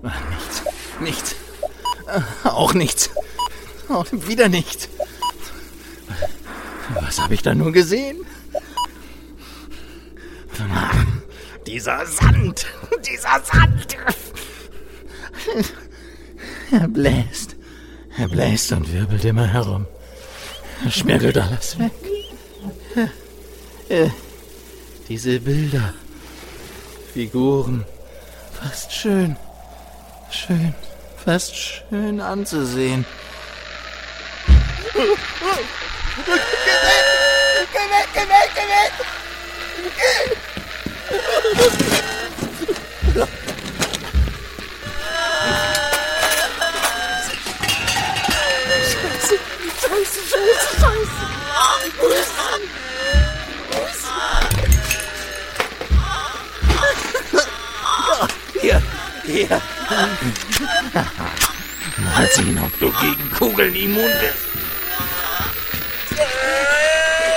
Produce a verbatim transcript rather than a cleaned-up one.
Nichts, nichts. Auch nichts. Auch wieder nichts. Was habe ich da nur gesehen? Dieser Sand, dieser Sand. Er bläst, er bläst und wirbelt immer herum. Er schmirgelt alles weg. Äh, diese Bilder, Figuren, fast schön, schön, fast schön anzusehen. Geh weg, geh weg, geh weg, geh weg! Geh! Scheiße, Scheiße, Scheiße, Scheiße! Wo ist sie? Wo ist sie? Hier, hier! Mal sehen, ob du gegen Kugeln immun bist.